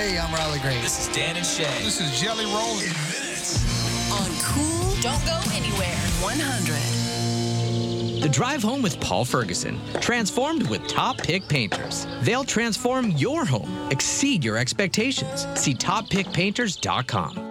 Hey, I'm Riley Green. This is Dan and Shay. This is Jelly Roll. In minutes. On Cool, don't go anywhere. 100. The Drive Home with Paul Ferguson. Transformed with Top Pick Painters. They'll transform your home. Exceed your expectations. See toppickpainters.com.